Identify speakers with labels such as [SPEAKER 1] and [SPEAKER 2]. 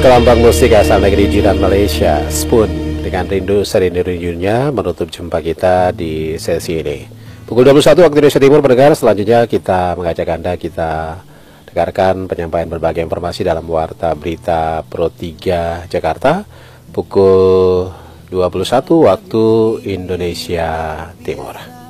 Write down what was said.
[SPEAKER 1] kelompok musik asal negeri jiran Malaysia, Spoon, dengan Rindu Serindu-rindunya menutup jumpa kita di sesi ini. Pukul 21 waktu Indonesia Timur, pendengar. Selanjutnya kita mengajak Anda kita dengarkan penyampaian berbagai informasi dalam Warta Berita Pro 3 Jakarta pukul 21 waktu Indonesia Timur.